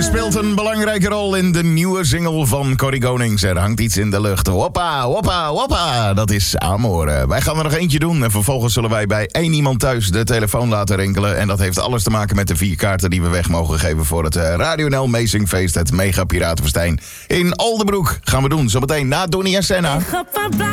speelt een belangrijke rol in de nieuwe single van Corrie Konings. Er hangt iets in de lucht. Hoppa, hoppa, hoppa. Dat is Amore. Wij gaan er nog eentje doen en vervolgens zullen wij bij één iemand thuis de telefoon laten rinkelen. En dat heeft alles te maken met de 4 kaarten die we weg mogen geven voor het Radio NL Amazingfeest. Het Mega Piratenfestijn in Oldebroek gaan we doen. Zometeen na Donnie en Senna.